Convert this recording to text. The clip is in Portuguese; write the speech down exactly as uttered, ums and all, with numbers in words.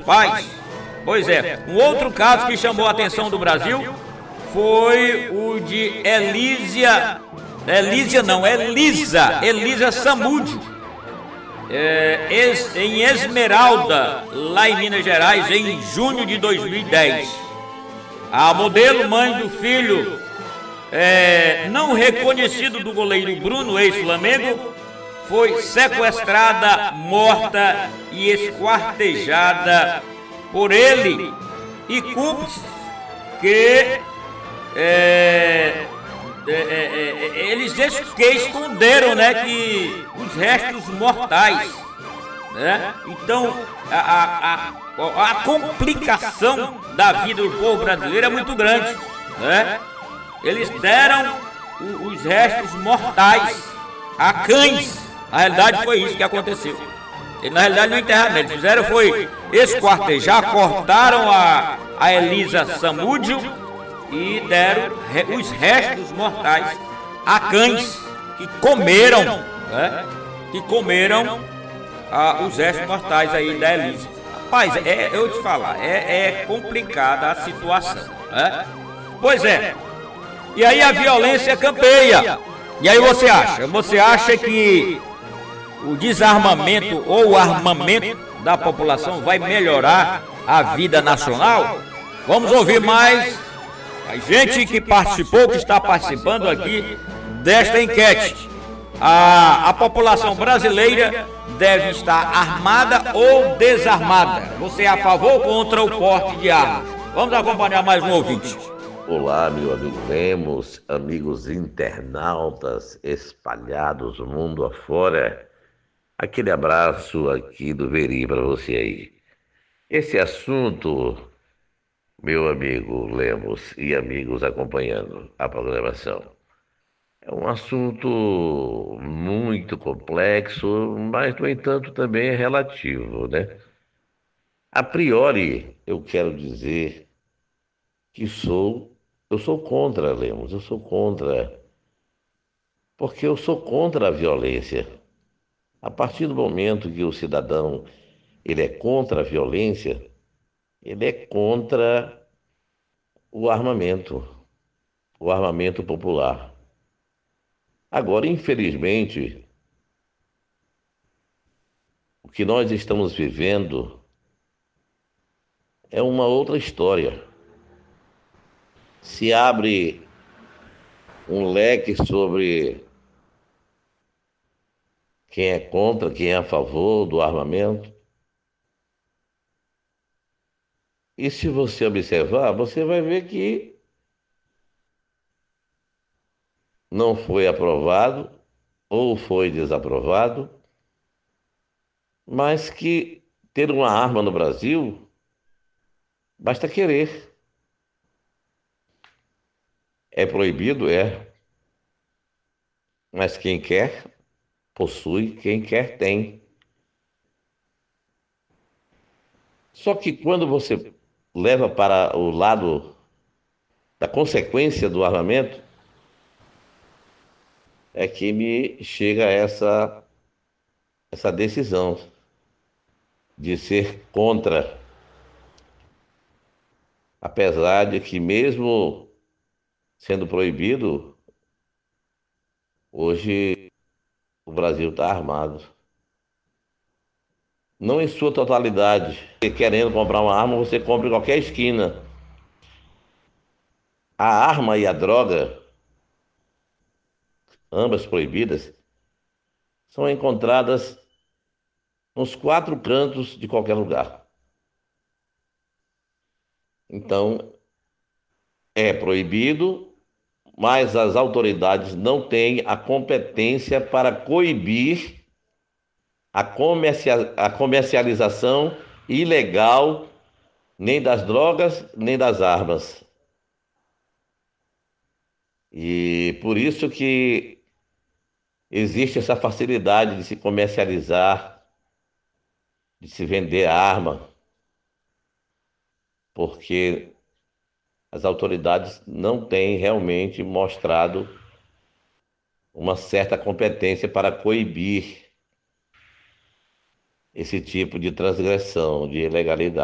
pais. Pois é, um outro caso que chamou a atenção do Brasil foi o de Elísia, Elísia não, Elisa, Elisa Samúdio, é, ex, em Esmeralda, lá em Minas Gerais, em junho de dois mil e dez. A modelo, mãe do filho é, não reconhecido do goleiro Bruno, ex-Flamengo, foi sequestrada, morta e esquartejada por ele e cúmplices que é, é, é, é, eles que esconderam, né, que os restos mortais, né? Então a, a, a, a complicação da vida do povo brasileiro é muito grande, né? Eles deram os restos mortais a cães. Na realidade foi isso que aconteceu. E, na realidade não enterraram, eles fizeram foi esquartejar, cortaram a, a Elisa Samúdio e deram re, os restos mortais a cães que comeram, né? Que comeram a, os restos mortais aí da Elisa. Rapaz, é, eu te falar, é, é complicada a situação, né? Pois é. E aí a violência campeia. E aí você acha? Você acha que o desarmamento ou o armamento da população vai melhorar a vida nacional? Vamos ouvir mais a gente que participou, que está participando aqui desta enquete. A, a população brasileira deve estar armada ou desarmada? Você é a favor ou contra o porte de armas? Vamos acompanhar mais um ouvinte. Olá, meu amigo Lemos, amigos internautas espalhados no mundo afora. Aquele abraço aqui do Veri para você aí. Esse assunto, meu amigo Lemos e amigos acompanhando a programação, é um assunto muito complexo, mas, no entanto, também é relativo, né? A priori, eu quero dizer que sou, eu sou contra, Lemos, eu sou contra, porque eu sou contra a violência. A partir do momento que o cidadão ele é contra a violência, ele é contra o armamento, o armamento popular. Agora, infelizmente, o que nós estamos vivendo é uma outra história. Se abre um leque sobre quem é contra, quem é a favor do armamento. E se você observar, você vai ver que não foi aprovado ou foi desaprovado, mas que ter uma arma no Brasil basta querer. É proibido? É. Mas quem quer, possui, quem quer, tem. Só que quando você leva para o lado da consequência do armamento, é que me chega essa, essa decisão de ser contra. Apesar de que mesmo sendo proibido, hoje o Brasil está armado. Não em sua totalidade. Querendo comprar uma arma, você compra em qualquer esquina. A arma e a droga, ambas proibidas, são encontradas nos quatro cantos de qualquer lugar. Então, é proibido, mas as autoridades não têm a competência para coibir a, comercial, a comercialização ilegal nem das drogas, nem das armas. E por isso que existe essa facilidade de se comercializar, de se vender arma, porque as autoridades não têm realmente mostrado uma certa competência para coibir esse tipo de transgressão, de ilegalidade.